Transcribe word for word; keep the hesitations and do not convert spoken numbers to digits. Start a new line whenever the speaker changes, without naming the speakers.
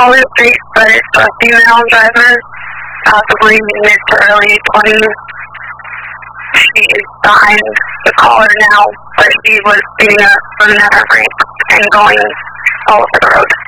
Hollywood Street, but it's a female driver, possibly mid to early twenties. She is behind the caller now, but she was speeding up, running at her brake, and going all over the road.